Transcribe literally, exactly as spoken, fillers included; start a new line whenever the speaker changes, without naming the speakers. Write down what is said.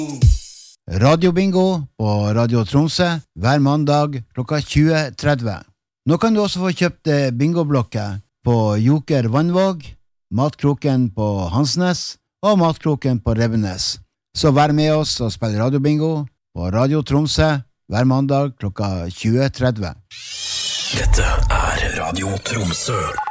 Radiobingo på Radio Tromsø hver mandag klokka tjue tretti. Nå kan du også få kjøpt bingoblokker på Joker Vannvåg, Matkroken på Hansnes og Matkroken på Rebbenes. Så vær med oss og spill radiobingo på Radio Tromsø hver mandag klokka tjue tretti.
Dette er Radio Tromsø.